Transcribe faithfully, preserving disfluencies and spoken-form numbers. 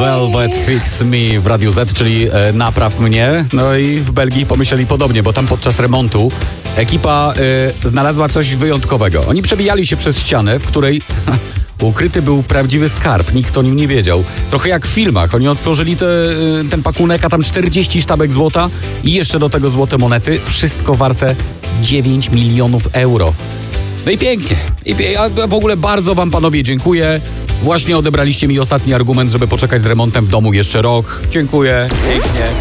Velvet Fix Me w Radiu Z, czyli e, Napraw mnie. No i w Belgii pomyśleli podobnie, bo tam podczas remontu ekipa e, znalazła coś wyjątkowego. Oni przebijali się przez ścianę, w której ha, ukryty był prawdziwy skarb. Nikt o nim nie wiedział. Trochę jak w filmach. Oni otworzyli te, e, ten pakunek, a tam czterdzieści sztabek złota i jeszcze do tego złote monety. Wszystko warte dziewięć milionów euro. No i pięknie. I pie- ja w ogóle bardzo wam, panowie, dziękuję. Właśnie odebraliście mi ostatni argument, żeby poczekać z remontem w domu jeszcze rok. Dziękuję. Pięknie.